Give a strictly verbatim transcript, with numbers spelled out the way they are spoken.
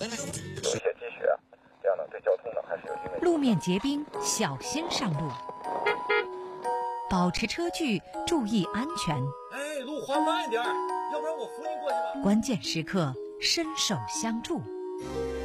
有一些积雪，这样呢对交通呢还是有一定的。 路面结冰，小心上路，保持车距，注意安全。 哎，路滑慢一点，要不然我扶你过去吧。 关键时刻伸手相助。